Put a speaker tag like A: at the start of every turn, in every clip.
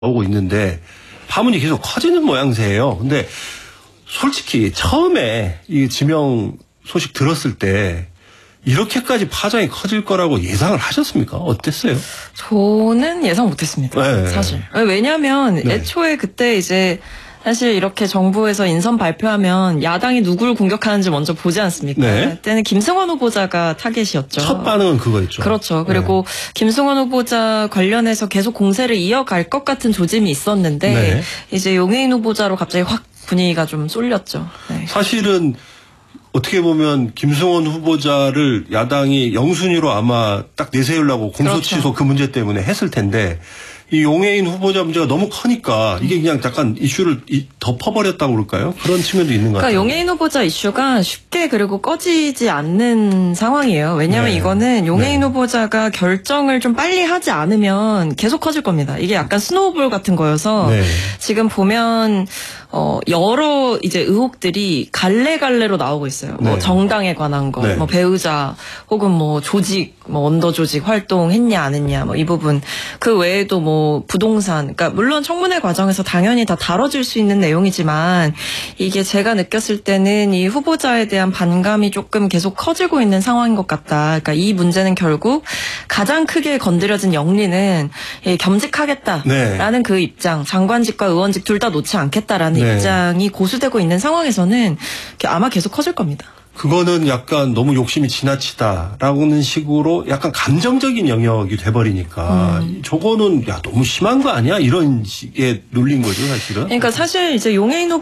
A: 오고 있는데 파문이 계속 커지는 모양새예요. 근데 솔직히 처음에 이 지명 소식 들었을 때 이렇게까지 파장이 커질 거라고 예상을 하셨습니까? 어땠어요?
B: 저는 예상 못했습니다.
A: 네.
B: 사실. 왜냐하면
A: 네.
B: 애초에 그때 이제 사실 이렇게 정부에서 인선 발표하면 야당이 누굴 공격하는지 먼저 보지 않습니까?
A: 네.
B: 그때는 김승환 후보자가 타겟이었죠.
A: 첫 반응은 그거였죠.
B: 그렇죠. 그리고 김승환 후보자 관련해서 계속 공세를 이어갈 것 같은 조짐이 있었는데
A: 네.
B: 이제 용해인 후보자로 갑자기 확 분위기가 좀 쏠렸죠. 네.
A: 사실은 어떻게 보면 김승원 후보자를 야당이 영순위로 아마 딱 내세우려고 공소
B: 그렇죠.
A: 취소 그 문제 때문에 했을 텐데 이 용해인 후보자 문제가 너무 커니까 이게 그냥 약간 이슈를 덮어버렸다고 그럴까요? 그런 측면도 있는 것 같아요.
B: 그러니까 용해인 후보자 이슈가 쉽게 그리고 꺼지지 않는 상황이에요. 왜냐하면
A: 네.
B: 이거는 용해인
A: 네.
B: 후보자가 결정을 좀 빨리 하지 않으면 계속 커질 겁니다. 이게 약간 스노우볼 같은 거여서
A: 네.
B: 지금 보면 여러 이제 의혹들이 갈래갈래로 나오고 있어요. 뭐
A: 네.
B: 정당에 관한 거,
A: 네.
B: 뭐 배우자 혹은 뭐 조직, 뭐 언더 조직 활동했냐 안 했냐, 뭐 이 부분. 그 외에도 뭐 부동산. 그러니까 물론 청문회 과정에서 당연히 다 다뤄질 수 있는 내용이지만 이게 제가 느꼈을 때는 이 후보자에 대한 반감이 조금 계속 커지고 있는 상황인 것 같다. 그러니까 이 문제는 결국 가장 크게 건드려진 영리는 겸직하겠다라는
A: 네.
B: 그 입장, 장관직과 의원직 둘 다 놓지 않겠다라는
A: 네.
B: 입장이 고수되고 있는 상황에서는 아마 계속 커질 겁니다.
A: 그거는 약간 너무 욕심이 지나치다라는 식으로 약간 감정적인 영역이 돼버리니까 저거는 야 너무 심한 거 아니야? 이런 식의 눌린 거죠 사실은.
B: 그러니까 사실 이제 용해인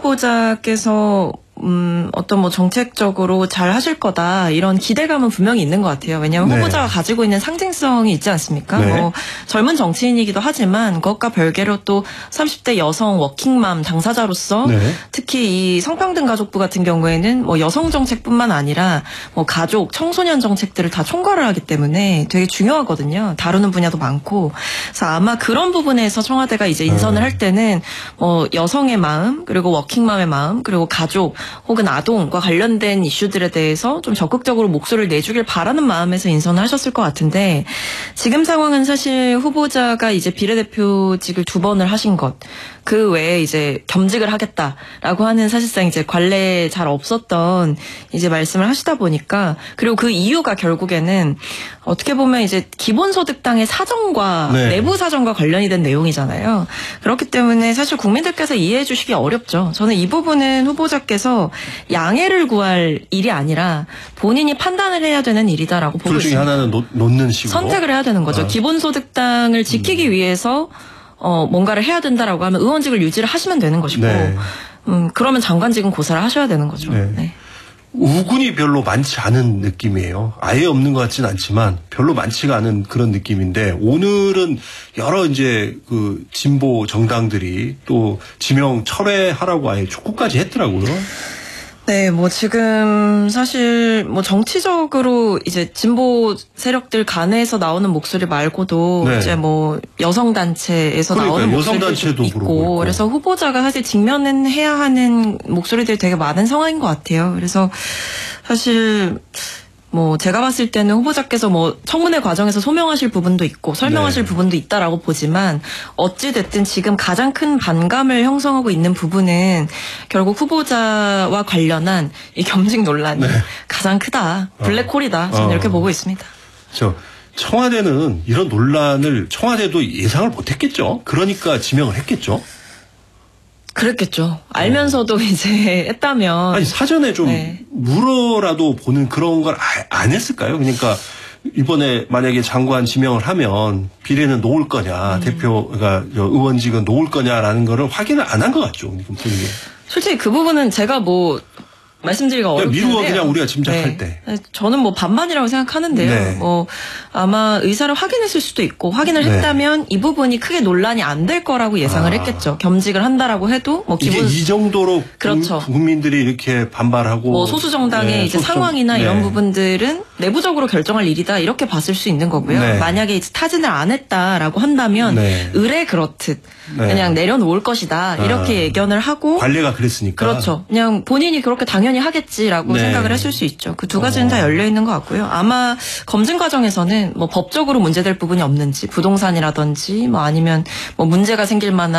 B: 후보자께서 어떤 뭐 정책적으로 잘 하실 거다 이런 기대감은 분명히 있는 것 같아요. 왜냐하면
A: 네.
B: 후보자가 가지고 있는 상징성이 있지 않습니까?
A: 네.
B: 뭐 젊은 정치인이기도 하지만 그것과 별개로 또 30대 여성 워킹맘 당사자로서
A: 네.
B: 특히 이 성평등 가족부 같은 경우에는 뭐 여성 정책뿐만 아니라 뭐 가족, 청소년 정책들을 다 총괄을 하기 때문에 되게 중요하거든요. 다루는 분야도 많고. 그래서 아마 그런 부분에서 청와대가 이제 인선을 할 때는 뭐 여성의 마음, 그리고 워킹맘의 마음, 그리고 가족 혹은 아동과 관련된 이슈들에 대해서 좀 적극적으로 목소리를 내주길 바라는 마음에서 인선을 하셨을 것 같은데 지금 상황은 사실 후보자가 이제 비례대표직을 2번을 하신 것, 그 외에 이제 겸직을 하겠다라고 하는 사실상 이제 관례 잘 없었던 이제 말씀을 하시다 보니까 그리고 그 이유가 결국에는 어떻게 보면 이제 기본소득당의 사정과
A: 네.
B: 내부 사정과 관련이 된 내용이잖아요. 그렇기 때문에 사실 국민들께서 이해해 주시기 어렵죠. 저는 이 부분은 후보자께서 양해를 구할 일이 아니라 본인이 판단을 해야 되는 일이다라고 보고
A: 둘 중에
B: 있습니다.
A: 하나는 놓는 식으로.
B: 선택을 해야 되는 거죠. 기본소득당을 지키기 위해서 뭔가를 해야 된다라고 하면 의원직을 유지를 하시면 되는 것이고
A: 네.
B: 그러면 장관직은 고사를 하셔야 되는 거죠.
A: 네.
B: 네.
A: 우군이 별로 많지 않은 느낌이에요. 아예 없는 것 같지는 않지만 별로 많지가 않은 그런 느낌인데 오늘은 여러 이제 그 진보 정당들이 또 지명 철회하라고 아예 촉구까지 했더라고요.
B: 네, 뭐 지금 사실 뭐 정치적으로 이제 진보 세력들 간에서 나오는 목소리 말고도
A: 네.
B: 이제 뭐 여성 단체에서
A: 그러니까요.
B: 나오는
A: 여성
B: 목소리도
A: 단체도
B: 있고,
A: 그러고 있고.
B: 그래서 후보자가 사실 직면은 해야 하는 목소리들이 되게 많은 상황인 것 같아요. 그래서 사실 뭐 제가 봤을 때는 후보자께서 뭐 청문회 과정에서 소명하실 부분도 있고 설명하실
A: 네.
B: 부분도 있다라고 보지만 어찌 됐든 지금 가장 큰 반감을 형성하고 있는 부분은 결국 후보자와 관련한 이 겸직 논란이
A: 네.
B: 가장 크다. 블랙홀이다. 저는 이렇게 보고 있습니다.
A: 청와대는 이런 논란을 청와대도 예상을 못했겠죠. 그러니까 지명을 했겠죠.
B: 그랬겠죠. 알면서도 이제 했다면.
A: 아니 사전에 좀
B: 네.
A: 물어라도 보는 그런 걸 안 했을까요? 그러니까 이번에 만약에 장관 지명을 하면 비례는 놓을 거냐, 대표가 의원직은 놓을 거냐라는 거를 확인을 안 한 것 같죠. 보는 게.
B: 솔직히 그 부분은 제가 뭐 말씀드리기가 어렵긴
A: 미루어
B: 한데요.
A: 그냥 우리가 짐작할
B: 네.
A: 때.
B: 저는 뭐 반반이라고 생각하는데요.
A: 네.
B: 뭐 아마 의사를 확인했을 수도 있고 확인을
A: 네.
B: 했다면 이 부분이 크게 논란이 안 될 거라고 예상을 했겠죠. 겸직을 한다라고 해도 뭐
A: 이게
B: 기본
A: 이 정도로
B: 그렇죠.
A: 국민들이 이렇게 반발하고
B: 뭐 소수 정당의
A: 네,
B: 이제
A: 소수
B: 상황이나
A: 네.
B: 이런 부분들은 내부적으로 결정할 일이다 이렇게 봤을 수 있는 거고요.
A: 네.
B: 만약에 이제 타진을 안 했다라고 한다면
A: 네.
B: 의뢰 그렇듯
A: 네.
B: 그냥 내려놓을 것이다 이렇게 예견을 하고
A: 관례가 그랬으니까.
B: 그렇죠. 그냥 본인이 그렇게 당연히 당연히 하겠지라고
A: 네.
B: 생각을 했을 수 있죠. 그 두 가지는 다 열려 있는 것 같고요. 아마 검증 과정에서는 뭐 법적으로 문제될 부분이 없는지 부동산이라든지 뭐 아니면 뭐 문제가 생길 만한